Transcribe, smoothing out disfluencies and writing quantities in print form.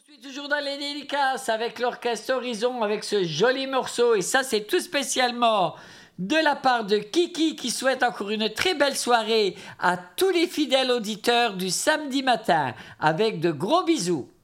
Je suis toujours dans les dédicaces avec l'orchestre Horizon avec ce joli morceau et ça c'est tout spécialement de la part de Kiki qui souhaite encore une très belle soirée à tous les fidèles auditeurs du samedi matin avec de gros bisous.